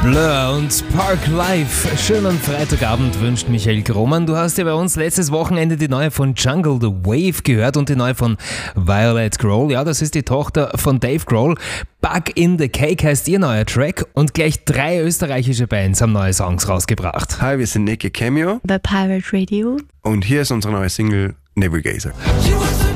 Blur und Park Life. Schönen Freitagabend wünscht Michael Grohmann. Du hast ja bei uns letztes Wochenende die neue von Jungle The Wave gehört und die neue von Violet Grohl. Ja, das ist die Tochter von Dave Grohl. Bug in the Cake heißt ihr neuer Track und gleich 3 österreichische Bands haben neue Songs rausgebracht. Hi, wir sind Naked Cameo bei Pirate Radio. und hier ist unsere neue Single Navigator.